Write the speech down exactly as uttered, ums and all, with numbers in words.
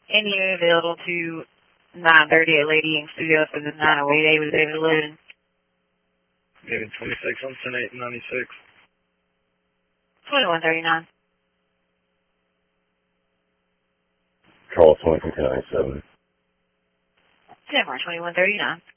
And you available to nine thirty at Lady Ing Studio for the nine oh eight A with David Loden. David twenty-six on ten eight ninety-six. twenty-one thirty-nine. Charles twenty from ten ninety-seven. Denver twenty-one thirty-nine.